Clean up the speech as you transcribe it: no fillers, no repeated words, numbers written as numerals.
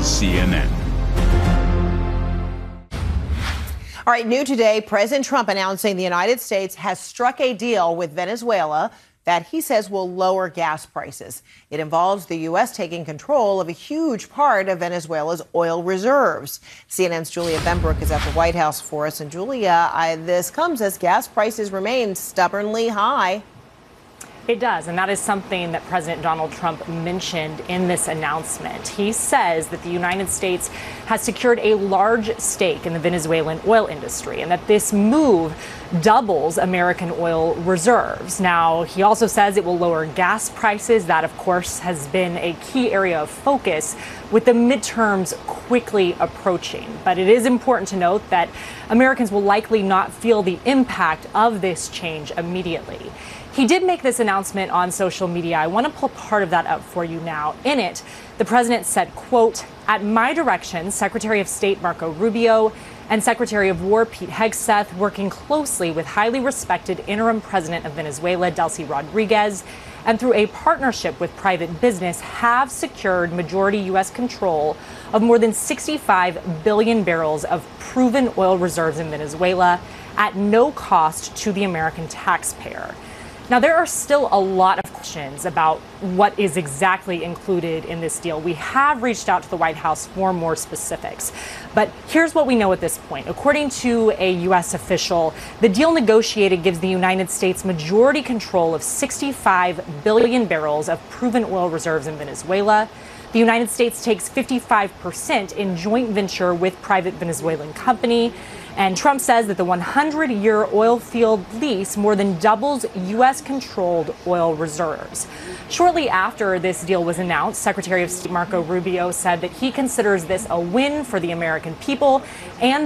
is CNN. All right, new today, President Trump announcing the United States has struck a deal with Venezuela that he says will lower gas prices. It involves the U.S. taking control of a huge part of Venezuela's oil reserves. CNN's Julia Benbrook is at the White House for us. And Julia, this comes as gas prices remain stubbornly high. It does, and that is something that President Donald Trump mentioned in this announcement. He says that the United States has secured a large stake in the Venezuelan oil industry and that this move doubles American oil reserves. Now, he also says it will lower gas prices. That, of course, has been a key area of focus with the midterms quickly approaching. But it is important to note that Americans will likely not feel the impact of this change immediately. He did make this announcement on social media. I want to pull part of that up for you now. In it, the president said, quote, "At my direction, Secretary of State Marco Rubio and Secretary of War Pete Hegseth, working closely with highly respected interim president of Venezuela, Delcy Rodriguez, and through a partnership with private business, have secured majority U.S. control of more than 65 billion barrels of proven oil reserves in Venezuela at no cost to the American taxpayer." Now, there are still a lot of questions about what is exactly included in this deal. We have reached out to the White House for more specifics. But here's what we know at this point. According to a U.S. official, the deal negotiated gives the United States majority control of 65 billion barrels of proven oil reserves in Venezuela. The United States takes 55% in joint venture with private Venezuelan company. And Trump says that the 100-year oil field lease more than doubles U.S.-controlled oil reserves. Shortly after this deal was announced, Secretary of State Marco Rubio said that he considers this a win for the American people and